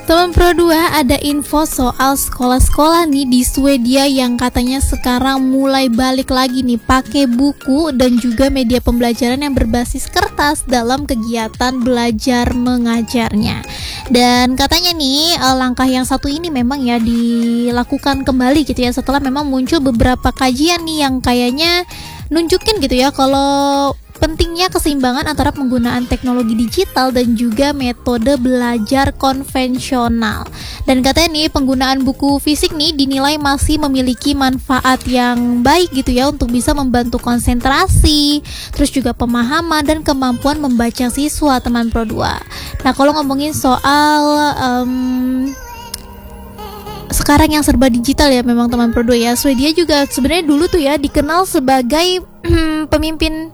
Teman Pro 2, ada info soal sekolah-sekolah nih di Swedia yang katanya sekarang mulai balik lagi nih pakai buku dan juga media pembelajaran yang berbasis kertas dalam kegiatan belajar mengajarnya. Dan katanya nih langkah yang satu ini memang ya dilakukan kembali gitu ya setelah memang muncul beberapa kajian nih yang kayaknya nunjukin gitu ya kalau pentingnya keseimbangan antara penggunaan teknologi digital dan juga metode belajar konvensional. Dan katanya nih penggunaan buku fisik nih dinilai masih memiliki manfaat yang baik gitu ya untuk bisa membantu konsentrasi, terus juga pemahaman dan kemampuan membaca siswa teman Pro 2. Nah, kalau ngomongin soal sekarang yang serba digital ya memang teman Pro 2 ya, Swedia juga sebenarnya dulu tuh ya dikenal sebagai pemimpin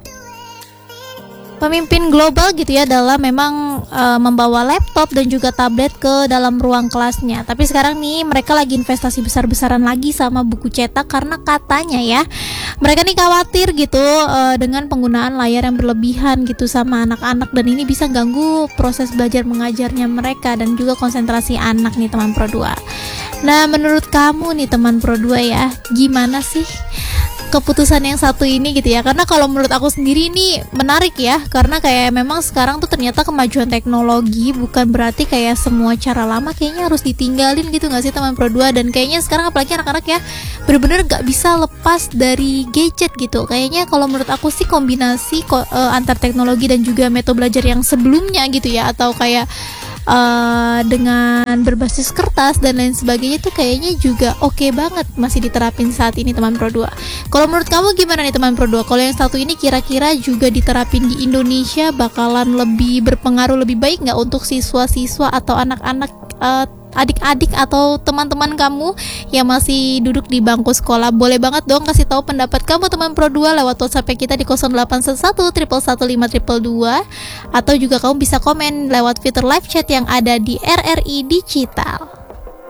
global gitu ya dalam memang membawa laptop dan juga tablet ke dalam ruang kelasnya. Tapi sekarang nih mereka lagi investasi besar-besaran lagi sama buku cetak karena katanya ya mereka nih khawatir gitu dengan penggunaan layar yang berlebihan gitu sama anak-anak, dan ini bisa ganggu proses belajar mengajarnya mereka dan juga konsentrasi anak nih teman Pro 2. Nah, menurut kamu nih teman Pro 2 ya, gimana sih keputusan yang satu ini gitu ya? Karena kalau menurut aku sendiri ini menarik ya, karena kayak memang sekarang tuh ternyata kemajuan teknologi bukan berarti kayak semua cara lama kayaknya harus ditinggalin gitu gak sih teman Pro 2? Dan kayaknya sekarang apalagi anak-anak ya bener-bener gak bisa lepas dari gadget gitu. Kayaknya kalau menurut aku sih kombinasi antar teknologi dan juga metode belajar yang sebelumnya gitu ya, atau kayak dengan berbasis kertas dan lain sebagainya tuh kayaknya juga oke banget masih diterapin saat ini teman Pro 2. Kalau menurut kamu gimana nih teman Pro 2? Kalau yang satu ini kira-kira juga diterapin di Indonesia bakalan lebih berpengaruh lebih baik nggak untuk siswa-siswa atau anak-anak adik-adik atau teman-teman kamu yang masih duduk di bangku sekolah? Boleh banget dong kasih tahu pendapat kamu teman Pro 2 lewat WhatsApp kita di 0811 111 522, atau juga kamu bisa komen lewat fitur live chat yang ada di RRI Digital.